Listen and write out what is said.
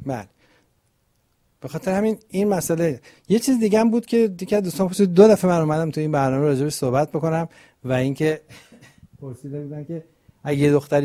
بله. به خاطر همین این مسئله. یه چیز دیگه هم بود که دیگه دوستان پرسید، 2 دفعه من اومدم تو این برنامه راجع بهش صحبت بکنم و اینکه پرسیده بودن که اگه یه دختری